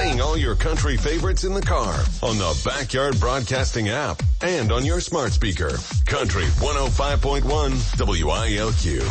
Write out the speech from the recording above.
Playing all your country favorites in the car, on the Backyard Broadcasting app, and on your smart speaker. Country 105.1 WILQ.